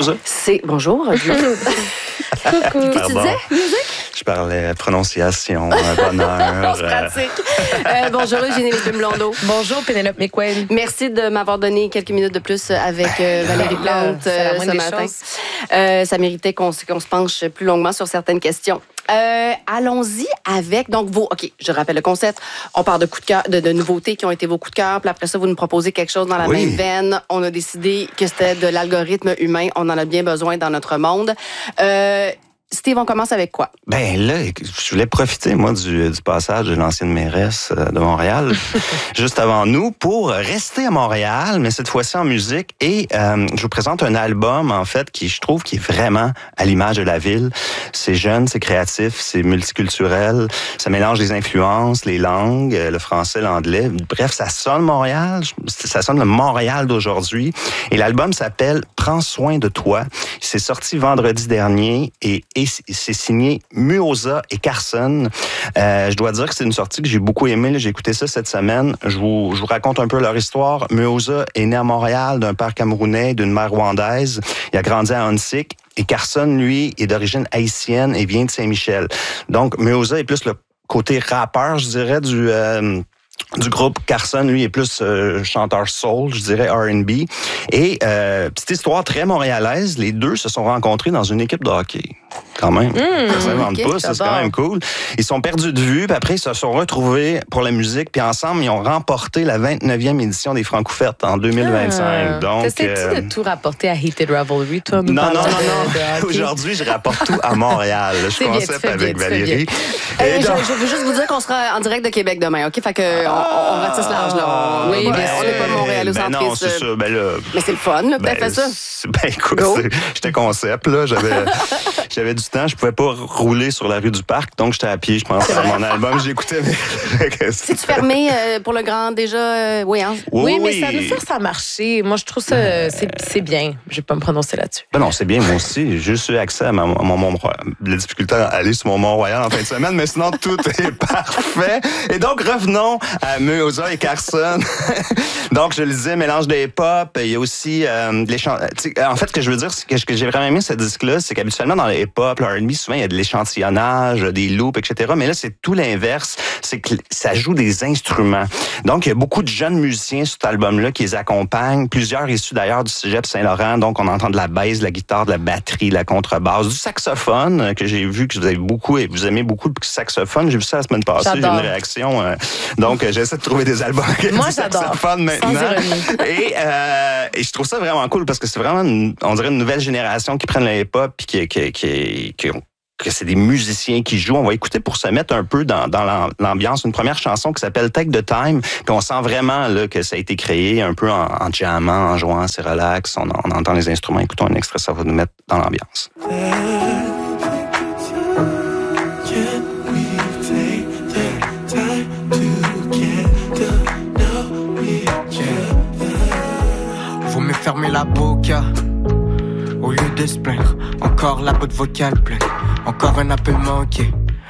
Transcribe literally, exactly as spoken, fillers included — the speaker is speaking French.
Meuza. C'est... Bonjour. Coucou. Qu'est-ce que tu disais, musique? Je parlais prononciation, bonheur. On se pratique. Euh, bonjour, Eugénie Blondeau. Bonjour, Pénélope McQuaid. Merci de m'avoir donné quelques minutes de plus avec euh, Valérie Plante euh, ce matin. Euh, ça méritait qu'on, qu'on se penche plus longuement sur certaines questions. Euh, allons-y avec, donc, vos... OK, je rappelle le concept. On parle de coups de cœur, de, de nouveautés qui ont été vos coups de cœur. Puis après ça, vous nous proposez quelque chose dans la oui. même veine. On a décidé que c'était de l'algorithme humain. On en a bien besoin dans notre monde. Euh, Steve, on commence avec quoi? Ben là, je voulais profiter, moi, du, du passage de l'ancienne mairesse de Montréal, juste avant nous, pour rester à Montréal, mais cette fois-ci en musique. Et euh, je vous présente un album, en fait, qui, je trouve, qui est vraiment à l'image de la ville. C'est jeune, c'est créatif, c'est multiculturel. Ça mélange les influences, les langues, le français, l'anglais. Bref, ça sonne Montréal. Ça sonne le Montréal d'aujourd'hui. Et l'album s'appelle « Prends soin de toi ». C'est sorti vendredi dernier et Et c'est signé Muoza et Carson. Euh, je dois dire que c'est une sortie que j'ai beaucoup aimée. J'ai écouté ça cette semaine. Je vous, je vous raconte un peu leur histoire. Muoza est né à Montréal d'un père camerounais, d'une mère rwandaise. Il a grandi à Hansik. Et Carson, lui, est d'origine haïtienne et vient de Saint-Michel. Donc, Muoza est plus le côté rappeur, je dirais, du... Euh, du groupe. Carson, lui, est plus euh, chanteur soul, je dirais R and B. Et euh, petite histoire très montréalaise, les deux se sont rencontrés dans une équipe de hockey. Quand même. Mmh, ça s'invente okay, pas, ça, c'est quand même cool. Ils sont perdus de vue, puis après, ils se sont retrouvés pour la musique, puis ensemble, ils ont remporté la vingt-neuvième édition des Francouvertes en deux mille vingt-cinq. Ah, Donc, t'essaies-tu euh... de tout rapporter à Heated Revelry, toi? Non, non, non, non. Aujourd'hui, je rapporte tout à Montréal. Je concept avec bien, Valérie. Et donc... je, je veux juste vous dire qu'on sera en direct de Québec demain, OK? Fait que ah, on, on ratisse large, là. On, oui, mais on n'est pas Montréal au ben non, c'est ça. Ben là, mais c'est le fun, là, ben, fait ça. Ben écoute, j'étais concept, là. J'avais, j'avais du temps, je pouvais pas rouler sur la rue du Parc, donc j'étais à pied, je pense, sur mon album. J'écoutais mes... C'est-tu fermé euh, pour le grand, déjà? Euh, oui, hein? Oui, oui, mais ça nous force à marcher. Moi, je trouve ça, euh... c'est, c'est bien. Je vais pas me prononcer là-dessus. Ben non, c'est bien, moi aussi. J'ai juste eu accès à ma, mon Mont-Royal. La difficulté à aller sur mon Mont-Royal en fin de semaine, mais sinon, tout est parfait. Et donc, revenons à Muoza et Carson. Donc, je le disais, mélange de hip-hop. Il y a aussi euh, les chants. En fait, ce que je veux dire, c'est que ce que j'ai vraiment aimé ce disque-là, c'est qu'habituellement, dans le hip-hop, le R and B, souvent, il y a de l'échantillonnage, des loops, et cetera. Mais là, c'est tout l'inverse. C'est que ça joue des instruments. Donc, il y a beaucoup de jeunes musiciens sur cet album-là qui les accompagnent. Plusieurs issus d'ailleurs du Cégep Saint-Laurent. Donc, on entend de la basse, de la guitare, de la batterie, de la contrebasse, du saxophone, que j'ai vu que vous avez beaucoup et vous aimez beaucoup le saxophone. J'ai vu ça la semaine passée. J'adore. J'ai eu une réaction. Euh, donc, euh, j'essaie de trouver des albums avec Moi, du j'adore. saxophone maintenant. Et, euh, et je trouve ça vraiment cool parce que c'est vraiment, une, on dirait, une nouvelle génération qui prennent le hip-hop puis qui, qui, qui, qui, que c'est des musiciens qui jouent. On va écouter pour se mettre un peu dans, dans l'ambiance une première chanson qui s'appelle Take the Time. Puis on sent vraiment là, que ça a été créé un peu en, en jammant, en jouant, c'est relax. On, on entend les instruments. Écoutons un extrait, ça va nous mettre dans l'ambiance. Faut me fermer la boca au lieu de se plaindre. Encore la botte vocale pleine, encore un appel manqué.